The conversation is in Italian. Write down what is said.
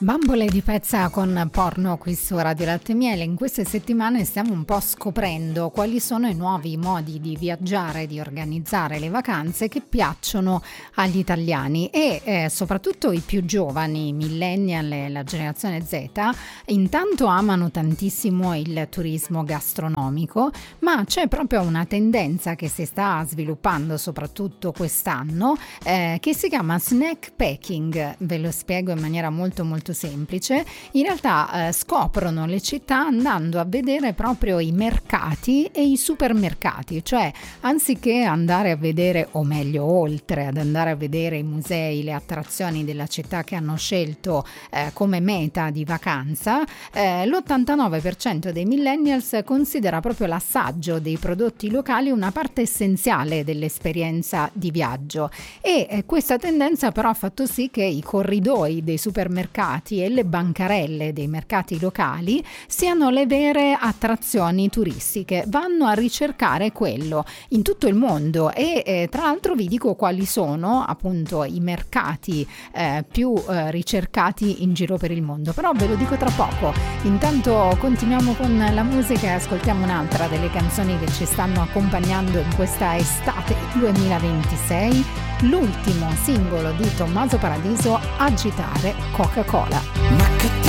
Bambole di pezza con porno qui su Radio Latte e Miele. In queste settimane stiamo un po' scoprendo quali sono i nuovi modi di viaggiare, di organizzare le vacanze che piacciono agli italiani e soprattutto i più giovani, i millennial e la generazione Z, intanto amano tantissimo il turismo gastronomico, ma c'è proprio una tendenza che si sta sviluppando soprattutto quest'anno che si chiama snack packing. Ve lo spiego in maniera molto semplice. In realtà scoprono le città andando a vedere proprio i mercati e i supermercati, cioè anziché andare a vedere, o meglio oltre ad andare a vedere i musei, le attrazioni della città che hanno scelto come meta di vacanza, l'89% dei millennials considera proprio l'assaggio dei prodotti locali una parte essenziale dell'esperienza di viaggio e questa tendenza però ha fatto sì che i corridoi dei supermercati e le bancarelle dei mercati locali siano le vere attrazioni turistiche. Vanno a ricercare quello in tutto il mondo e tra l'altro vi dico quali sono appunto i mercati più ricercati in giro per il mondo, però ve lo dico tra poco. Intanto continuiamo con la musica e ascoltiamo un'altra delle canzoni che ci stanno accompagnando in questa estate 2026, l'ultimo singolo di Tommaso Paradiso, Agitare Coca-Cola. Ma che ti